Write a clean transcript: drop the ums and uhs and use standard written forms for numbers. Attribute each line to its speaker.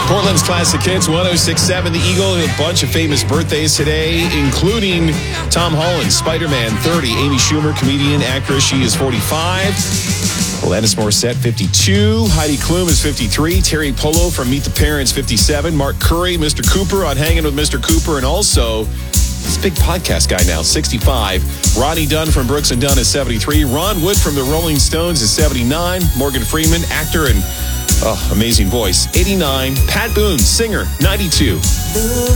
Speaker 1: Portland's Classic Hits, 106.7 The Eagle. A bunch of famous birthdays today, including Tom Holland, Spider-Man, 30. Amy Schumer, comedian, actress, she is 45. Alanis Morissette, 52. Heidi Klum is 53. Terry Polo from Meet the Parents, 57. Mark Curry, Mr. Cooper on Hanging with Mr. Cooper, and also this big podcast guy now, 65. Ronnie Dunn from Brooks and Dunn is 73. Ron Wood from the Rolling Stones is 79. Morgan Freeman, actor and amazing voice, 89. Pat Boone, singer, 92.